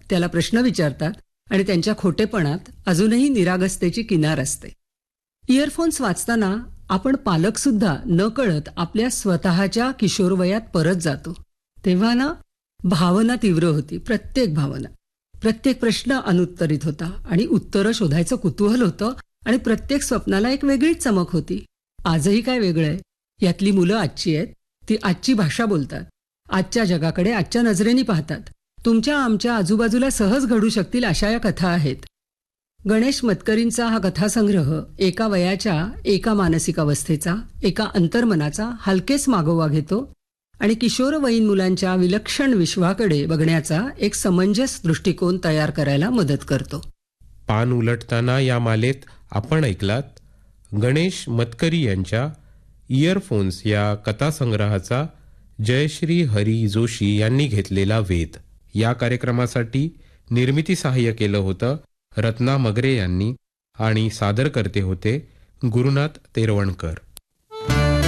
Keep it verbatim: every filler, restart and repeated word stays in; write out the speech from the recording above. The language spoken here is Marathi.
त्याला प्रश्न विचारतात आणि त्यांच्या खोटेपणात अजूनही निरागसतेची किनार असते. इयरफोन्स वाचताना आपण पालक सुद्धा न कळत आपल्या स्वतःच्या किशोरवयात परत जातो. तेव्हा ना भावना तीव्र होती, प्रत्येक भावना. प्रत्येक प्रश्न अनुत्तरित होता आणि उत्तरं शोधायचं कुतूहल होतं आणि प्रत्येक स्वप्नाला एक वेगळीच चमक होती. आजही काय वेगळं आहे. यातली मुलं आजची आहेत, ती आजची भाषा बोलतात, आजच्या जगाकडे आजच्या नजरेने पाहतात. तुमच्या आमच्या आजूबाजूला सहज घडू शकतील अशा या कथा आहेत. गणेश मतकरींचा हा कथासंग्रह एका वयाच्या, एका मानसिक अवस्थेचा, एका अंतर्मनाचा हलकेच मागोवा घेतो आणि किशोरवयीन मुलांच्या विलक्षण विश्वाकडे बघण्याचा एक समंजस दृष्टिकोन तयार करायला मदत करतो. पान उलटताना या मालेत आपण ऐकलात गणेश मतकरी यांच्या इयरफोन्स या कथासंग्रहाचा जयश्री हरी जोशी यांनी घेतलेला वेध. या कार्यक्रमासाठी निर्मिती सहाय्य केलं होतं रत्ना मगरे यांनी आणि सादर करते होते गुरुनाथ तेरवणकर.